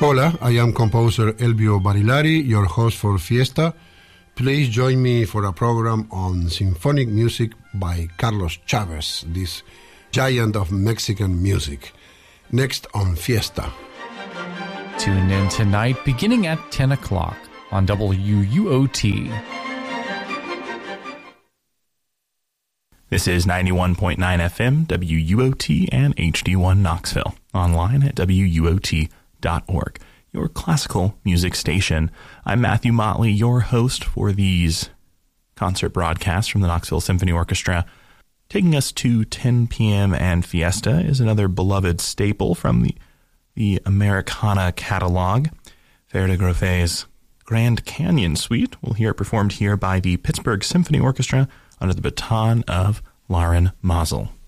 Hola, I am composer Elvio Barilari, your host for Fiesta. Please join me for a program on symphonic music by Carlos Chavez, this giant of Mexican music. Next on Fiesta. Tune in tonight beginning at 10 o'clock on WUOT. This is 91.9 FM, WUOT, and HD1 Knoxville. Online at WUOT.org, your classical music station. I'm Matthew Motley, your host for these concert broadcasts from the Knoxville Symphony Orchestra. Taking us to 10 p.m. and Fiesta is another beloved staple from the Americana catalog. Fer de Groffet's Grand Canyon Suite. We'll hear it performed here by the Pittsburgh Symphony Orchestra under the baton of Lauren Mazel.